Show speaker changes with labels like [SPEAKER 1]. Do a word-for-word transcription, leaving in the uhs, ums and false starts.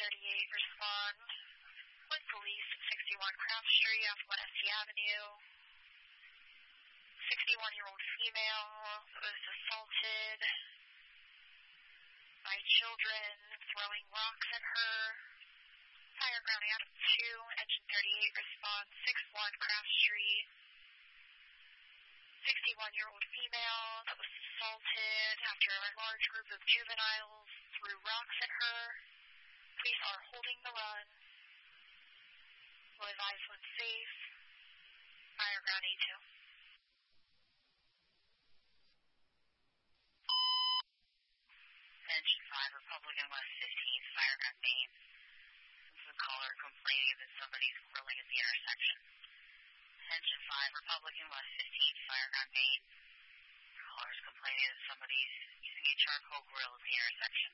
[SPEAKER 1] thirty-eight, respond with police at sixty-one Craft Street off Winesty Avenue. sixty-one-year-old female was assaulted by children throwing rocks at her. Fire grounding out of two, engine thirty-eight, respond six one Craft Street. sixty-one-year-old female that was assaulted after a large group of juveniles threw rocks at her. Police are holding the run. Will advise when safe. Fire ground A two. Engine five, Republican West fifteenth, fire ground Main. This is a caller complaining that somebody's grilling at the intersection. Engine five, Republican West fifteenth, fire ground Main. Callers complaining that somebody's using a charcoal grill at the intersection.